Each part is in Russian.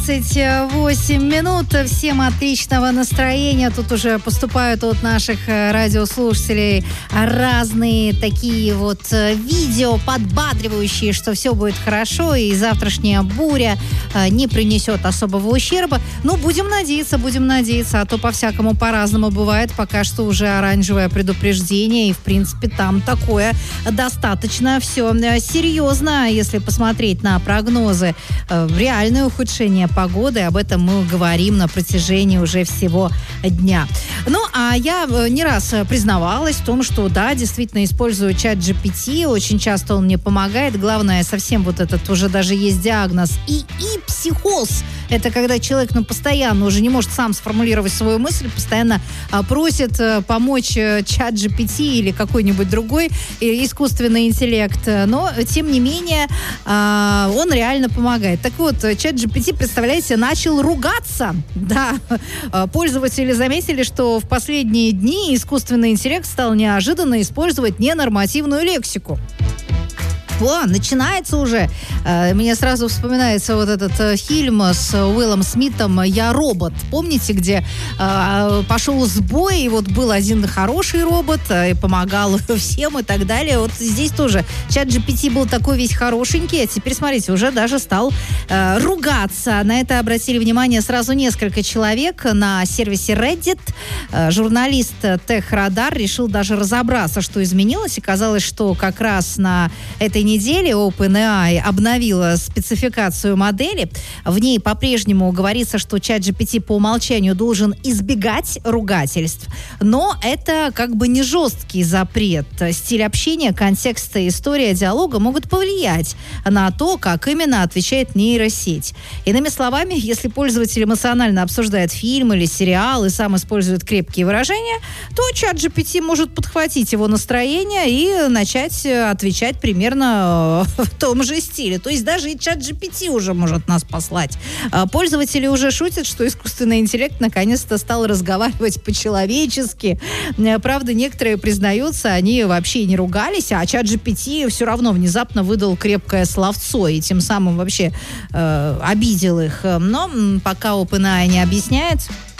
8 минут. Всем отличного настроения. Тут уже поступают от наших радиослушателей разные такие вот видео, подбадривающие, что все будет хорошо и завтрашняя буря не принесет особого ущерба. Ну, будем надеяться, а то по-всякому по-разному бывает. Пока что уже оранжевое предупреждение, и, в принципе, там такое достаточно все серьезно, если посмотреть на прогнозы. Реальное ухудшение погоды, об этом мы говорим на протяжении уже всего дня. Ну, а я не раз признавалась в том, что да, действительно использую чат GPT, очень часто он мне помогает. Главное, совсем вот этот уже даже есть диагноз ИИ-психоз. Это когда человек, постоянно уже не может сам сформулировать свою мысль, постоянно просит помочь чат GPT или какой-нибудь другой искусственный интеллект. Но, тем не менее, он реально помогает. Так вот, чат GPT, представляете, начал ругаться. Да, пользователи заметили, что в последние дни искусственный интеллект стал неожиданно использовать ненормативную лексику. О, начинается уже. Мне сразу вспоминается вот этот фильм с Уиллом Смитом «Я робот». Помните, где пошел сбой, и вот был один хороший робот, и помогал всем и так далее. Вот здесь тоже чат GPT был такой весь хорошенький, а теперь, смотрите, уже даже стал ругаться. На это обратили внимание сразу несколько человек на сервисе Reddit. Журналист TechRadar решил даже разобраться, что изменилось, и казалось, что как раз на этой неделе OpenAI обновила спецификацию модели. В ней по-прежнему говорится, что ChatGPT по умолчанию должен избегать ругательств. Но это как бы не жесткий запрет. Стиль общения, контекст и история диалога могут повлиять на то, как именно отвечает нейросеть. Иными словами, если пользователь эмоционально обсуждает фильм или сериал и сам использует крепкие выражения, то ChatGPT может подхватить его настроение и начать отвечать примерно в том же стиле. То есть даже и ChatGPT уже может нас послать. Пользователи уже шутят, что искусственный интеллект наконец-то стал разговаривать по-человечески. Правда, некоторые признаются, они вообще не ругались, а ChatGPT все равно внезапно выдал крепкое словцо и тем самым вообще обидел их. Но пока OpenAI не объясняет,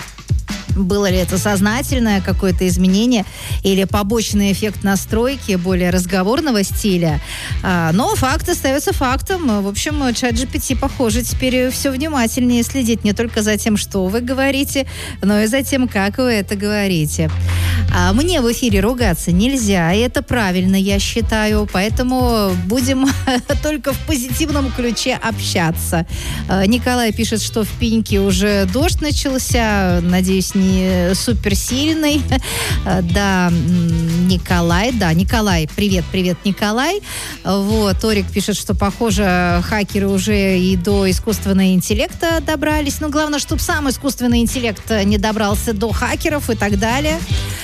было ли это сознательное какое-то изменение или побочный эффект настройки более разговорного стиля. Но факт остается фактом. В общем, ChatGPT, похоже, теперь все внимательнее следит не только за тем, что вы говорите, но и за тем, как вы это говорите. Мне в эфире ругаться нельзя, и это правильно, я считаю, поэтому будем только в позитивном ключе общаться. Николай пишет, что в Пеньке уже дождь начался, надеюсь, не суперсильный. Да, Николай, привет, Николай. Вот, Орик пишет, что, похоже, хакеры уже и до искусственного интеллекта добрались. Но главное, чтобы сам искусственный интеллект не добрался до хакеров и так далее.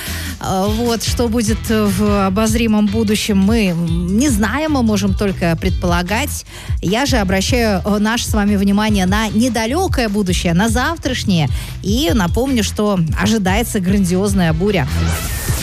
Вот, что будет в обозримом будущем, мы не знаем, мы можем только предполагать. Я же обращаю наше с вами внимание на недалекое будущее, на завтрашнее. И напомню, что ожидается грандиозная буря.